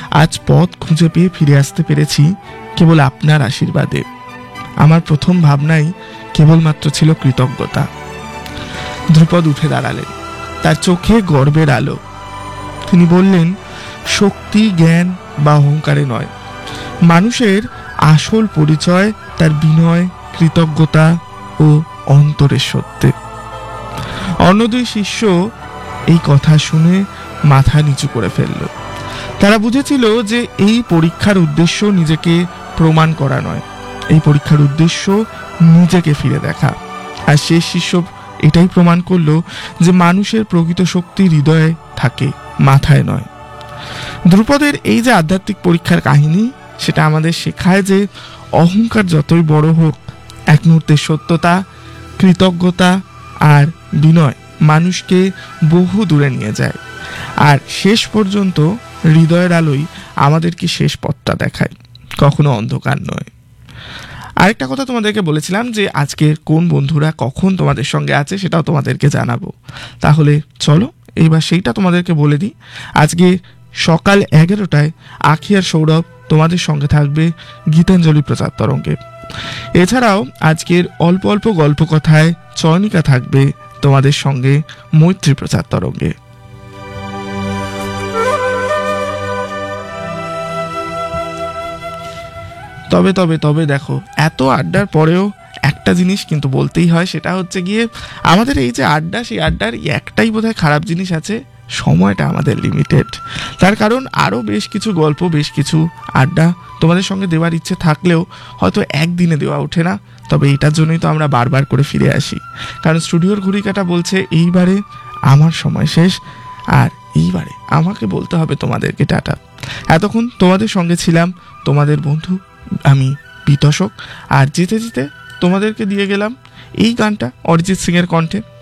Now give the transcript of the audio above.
আজ পথ খুঁজে পেয়ে ফিরে আসতে পেরেছি কেবল আপনার আশীর্বাদে। আমার প্রথম ভাবনাই কেবলমাত্র ছিল কৃতজ্ঞতা। ধ্রুপদ উঠে দাঁড়ালেন, তার চোখে গর্বের আলো। তিনি বললেন, শক্তি, জ্ঞান বা অহংকারে নয়, মানুষের আসল পরিচয় তার বিনয়, কৃতজ্ঞতা ও অন্তরের সত্যে। অন্য দুই শিষ্য এই কথা শুনে মাথা নিচু করে ফেলল। তারা বুঝেছিল যে এই পরীক্ষার উদ্দেশ্য নিজেকে প্রমাণ করা নয়, এই পরীক্ষার উদ্দেশ্য নিজেকে ফিরে দেখা। আর শেষ শিষ্য এটাই প্রমাণ করলো যে মানুষের প্রকৃত শক্তি হৃদয়ে থাকে, মাথায় নয়। ধ্রুপদের এই যে আধ্যাত্মিক পরীক্ষার কাহিনী, সেটা আমাদের শেখায় যে অহংকার যতই বড় হোক, এক মুহূর্তের সত্যতা, কৃতজ্ঞতা আর বিনয় মানুষকে বহু দূরে নিয়ে যায়। আর শেষ পর্যন্ত হৃদয়ের আলোই আমাদেরকে শেষ পথটা দেখায়, কখনো অন্ধকার নয়। আরেকটা কথা তোমাদেরকে বলেছিলাম যে আজকের কোন বন্ধুরা কখন তোমাদের সঙ্গে আছে সেটাও তোমাদেরকে জানাবো। তাহলে চলো এইবার সেইটা তোমাদেরকে বলে দিই। আজকে সকাল 11টায় আখি আর সৌরভ তোমাদের সঙ্গে থাকবে গীতাঞ্জলি প্রচার তরঙ্গে। এছাড়াও আজকের অল্প অল্প গল্প কথায় চয়নিকা থাকবে তোমাদের সঙ্গে মৈত্রী প্রচার তরঙ্গে। তবে তবে তবে দেখো, এত আড্ডার পরেও একটা জিনিস কিন্তু বলতেই হয়, সেটা হচ্ছে গিয়ে আমাদের এই যে আড্ডা, সেই আড্ডার একটাই বোধহয় খারাপ জিনিস আছে, সময়টা আমাদের লিমিটেড। তার কারণ আরও বেশ কিছু গল্প, বেশ কিছু আড্ডা তোমাদের সঙ্গে দেওয়ার ইচ্ছে থাকলেও হয়তো একদিনে দেওয়া ওঠে না। তবে এটার জন্যই তো আমরা বারবার করে ফিরে আসি, কারণ স্টুডিওর ঘড়িকাটা বলছে এইবারে আমার সময় শেষ, আর এইবারে আমাকে বলতে হবে তোমাদেরকে টাটা। এতক্ষণ তোমাদের সঙ্গে ছিলাম তোমাদের বন্ধু আমি বিতোষক, আর যেতে যেতে তোমাদেরকে দিয়ে গেলাম এই গানটা অরিজিৎ সিং এর কণ্ঠে।